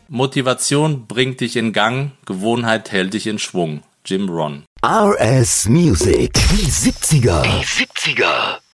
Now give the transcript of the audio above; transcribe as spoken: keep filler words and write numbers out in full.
Motivation bringt dich in Gang, Gewohnheit hält dich in Schwung. Jim Rohn. R S Music. Die siebziger. Die siebziger.